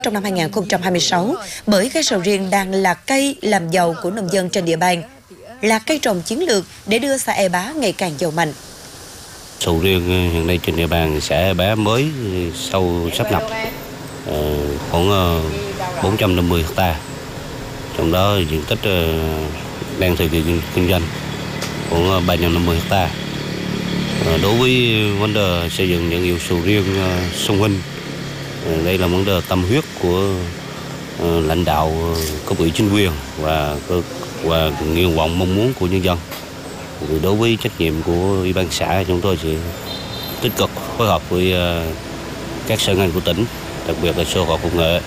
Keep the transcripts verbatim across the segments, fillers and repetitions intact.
trong năm hai nghìn không trăm hai mươi sáu, bởi cây sầu riêng đang là cây làm giàu của nông dân trên địa bàn, là cây trồng chiến lược để đưa xã Ea Bá ngày càng giàu mạnh. Sầu riêng hiện nay trên địa bàn xã Ea Bá mới sau sáp nhập khoảng bốn trăm năm mươi ha, trong đó diện tích đang thực hiện kinh doanh khoảng ba trăm năm mươi ha. Đối với vấn đề xây dựng nhãn hiệu sầu riêng Sông Hinh, đây là vấn đề tâm huyết của lãnh đạo cấp ủy chính quyền và và nguyện vọng mong muốn của nhân dân. Đối với trách nhiệm của ủy ban xã, chúng tôi sẽ tích cực phối hợp với các sở ngành của tỉnh, đặc biệt là Sở Khoa học Công nghệ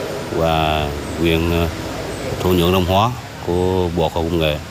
và viện thổ nhưỡng nông hóa của Bộ Khoa học Công nghệ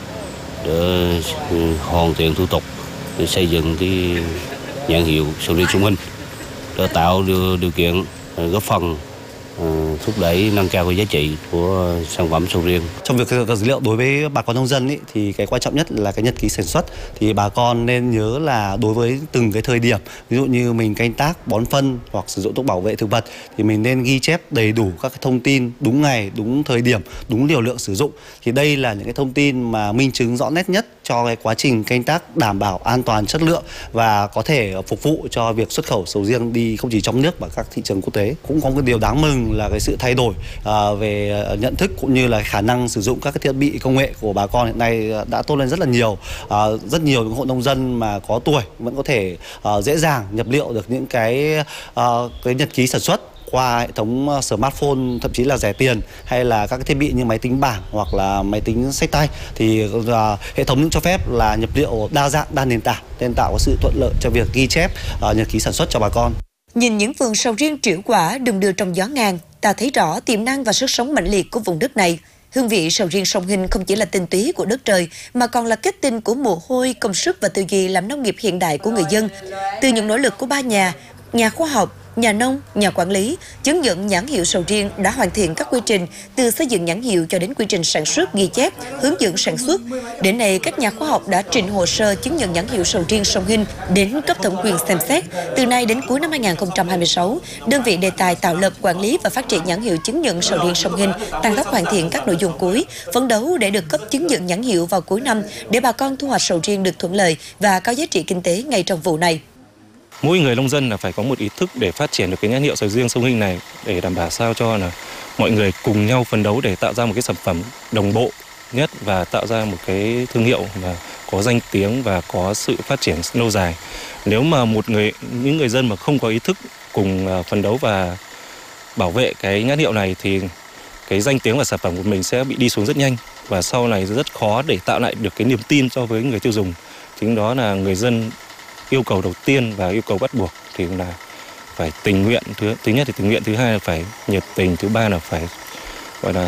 để hoàn thiện thủ tục để xây dựng cái nhãn hiệu sầu riêng Sông Hinh, để tạo điều, điều kiện góp phần Uh, thúc đẩy nâng cao cái giá trị của sản phẩm sầu riêng. Trong việc dữ liệu đối với bà con nông dân ý, thì cái quan trọng nhất là cái nhật ký sản xuất. Thì bà con nên nhớ là đối với từng cái thời điểm, ví dụ như mình canh tác, bón phân hoặc sử dụng thuốc bảo vệ thực vật, thì mình nên ghi chép đầy đủ các cái thông tin đúng ngày, đúng thời điểm, đúng liều lượng sử dụng. Thì đây là những cái thông tin mà minh chứng rõ nét nhất cho cái quá trình canh tác đảm bảo an toàn chất lượng và có thể phục vụ cho việc xuất khẩu sầu riêng đi không chỉ trong nước mà các thị trường quốc tế. Cũng có một điều đáng mừng là cái sự thay đổi à, về nhận thức cũng như là khả năng sử dụng các cái thiết bị công nghệ của bà con hiện nay đã tốt lên rất là nhiều. À, rất nhiều những hộ nông dân mà có tuổi vẫn có thể à, dễ dàng nhập liệu được những cái à, cái nhật ký sản xuất qua hệ thống smartphone, thậm chí là rẻ tiền, hay là các cái thiết bị như máy tính bảng hoặc là máy tính xách tay. Thì uh, hệ thống cũng cho phép là nhập liệu đa dạng, đa nền tảng, nên tạo có sự thuận lợi cho việc ghi chép uh, nhật ký sản xuất cho bà con. Nhìn những vườn sầu riêng trĩu quả đùng đưa trong gió ngàn, ta thấy rõ tiềm năng và sức sống mãnh liệt của vùng đất này. Hương vị sầu riêng Sông Hinh không chỉ là tinh túy của đất trời, mà còn là kết tinh của mồ hôi, công sức và tư duy làm nông nghiệp hiện đại của người dân. Từ những nỗ lực của ba nhà, nhà khoa học, nhà nông, nhà quản lý, chứng nhận nhãn hiệu sầu riêng đã hoàn thiện các quy trình từ xây dựng nhãn hiệu cho đến quy trình sản xuất, ghi chép, hướng dẫn sản xuất. Đến nay, các nhà khoa học đã trình hồ sơ chứng nhận nhãn hiệu sầu riêng Sông Hinh đến cấp thẩm quyền xem xét. Từ nay đến cuối năm hai nghìn không trăm hai mươi sáu, đơn vị đề tài tạo lập, quản lý và phát triển nhãn hiệu chứng nhận sầu riêng Sông Hinh tăng tốc hoàn thiện các nội dung cuối, phấn đấu để được cấp chứng nhận nhãn hiệu vào cuối năm để bà con thu hoạch sầu riêng được thuận lợi và có giá trị kinh tế ngay trong vụ này. Mỗi người nông dân là phải có một ý thức để phát triển được cái nhãn hiệu sầu riêng Sông Hinh này, để đảm bảo sao cho là mọi người cùng nhau phấn đấu để tạo ra một cái sản phẩm đồng bộ nhất và tạo ra một cái thương hiệu mà có danh tiếng và có sự phát triển lâu dài. Nếu mà một người những người dân mà không có ý thức cùng phấn đấu và bảo vệ cái nhãn hiệu này thì cái danh tiếng và sản phẩm của mình sẽ bị đi xuống rất nhanh, và sau này rất khó để tạo lại được cái niềm tin cho với người tiêu dùng. Chính đó là người dân yêu cầu đầu tiên và yêu cầu bắt buộc thì là phải tình nguyện, thứ thứ nhất thì tình nguyện, thứ hai là phải nhiệt tình, thứ ba là phải gọi là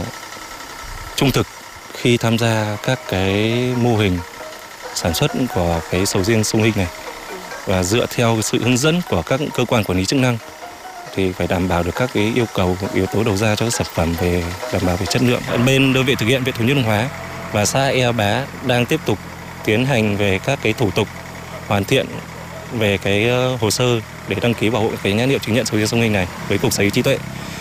trung thực khi tham gia các cái mô hình sản xuất của cái sầu riêng Sông Hinh này, và dựa theo sự hướng dẫn của các cơ quan quản lý chức năng thì phải đảm bảo được các cái yêu cầu, yếu tố đầu ra cho các sản phẩm về đảm bảo về chất lượng. Bên đơn vị thực hiện viện thổ nhưỡng nông hóa và xã Ea Bá đang tiếp tục tiến hành về các cái thủ tục hoàn thiện về cái hồ sơ để đăng ký bảo hộ cái nhãn hiệu chứng nhận sầu riêng Sông Hinh này với Cục Sở hữu trí tuệ,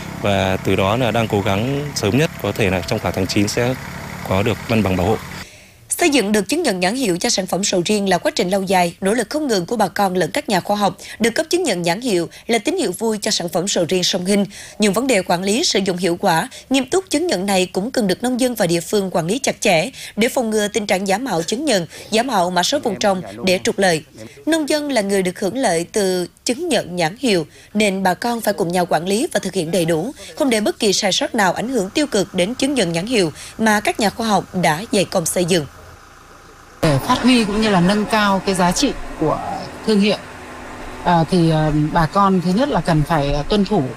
và từ đó là đang cố gắng sớm nhất có thể là trong khoảng tháng chín sẽ có được văn bằng bảo hộ. Xây dựng được chứng nhận nhãn hiệu cho sản phẩm sầu riêng là quá trình lâu dài, nỗ lực không ngừng của bà con lẫn các nhà khoa học. Được cấp chứng nhận nhãn hiệu là tín hiệu vui cho sản phẩm sầu riêng Sông Hinh. Nhưng vấn đề quản lý sử dụng hiệu quả, nghiêm túc chứng nhận này cũng cần được nông dân và địa phương quản lý chặt chẽ để phòng ngừa tình trạng giả mạo chứng nhận, giả mạo mã số vùng trồng để trục lợi. Nông dân là người được hưởng lợi từ chứng nhận nhãn hiệu, nên bà con phải cùng nhau quản lý và thực hiện đầy đủ, không để bất kỳ sai sót nào ảnh hưởng tiêu cực đến chứng nhận nhãn hiệu mà các nhà khoa học đã dày công xây dựng. Để phát huy cũng như là nâng cao cái giá trị của thương hiệu à, thì à, bà con thứ nhất là cần phải tuân thủ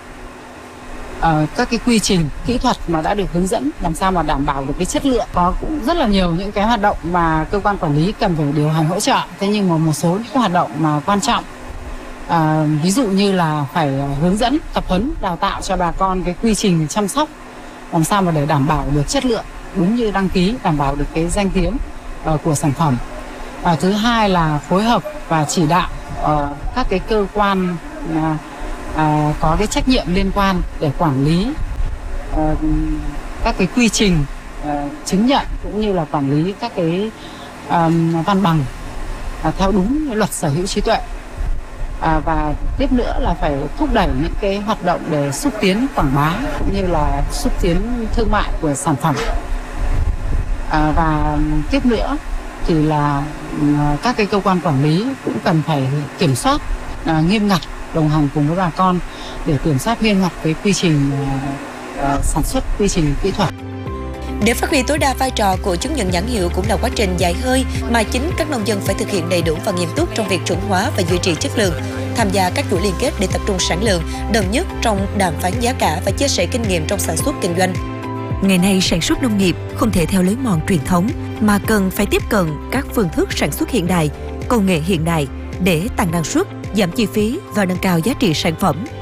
à, các cái quy trình kỹ thuật mà đã được hướng dẫn, làm sao mà đảm bảo được cái chất lượng. Có cũng rất là nhiều những cái hoạt động mà cơ quan quản lý cần phải điều hành hỗ trợ. Thế nhưng mà một số những hoạt động mà quan trọng, à, ví dụ như là phải hướng dẫn, tập huấn, đào tạo cho bà con cái quy trình chăm sóc, làm sao mà để đảm bảo được chất lượng đúng như đăng ký, đảm bảo được cái danh tiếng của sản phẩm. À, thứ hai là phối hợp và chỉ đạo uh, các cái cơ quan uh, uh, có cái trách nhiệm liên quan để quản lý ờ, các cái quy trình ờ, chứng nhận cũng như là quản lý các cái ờ, văn bằng ờ, theo đúng luật sở hữu trí tuệ. À, và tiếp nữa là phải thúc đẩy những cái hoạt động để xúc tiến quảng bá cũng như là xúc tiến thương mại của sản phẩm. À, và tiếp nữa thì là các cái cơ quan quản lý cũng cần phải kiểm soát à, nghiêm ngặt, đồng hành cùng với bà con để kiểm soát nghiêm ngặt cái quy trình à, sản xuất, quy trình kỹ thuật. Để phát huy tối đa vai trò của chứng nhận nhãn hiệu cũng là quá trình dài hơi mà chính các nông dân phải thực hiện đầy đủ và nghiêm túc trong việc chuẩn hóa và duy trì chất lượng, tham gia các chuỗi liên kết để tập trung sản lượng, đồng nhất trong đàm phán giá cả và chia sẻ kinh nghiệm trong sản xuất kinh doanh. Ngày nay, sản xuất nông nghiệp không thể theo lối mòn truyền thống mà cần phải tiếp cận các phương thức sản xuất hiện đại, công nghệ hiện đại để tăng năng suất, giảm chi phí và nâng cao giá trị sản phẩm.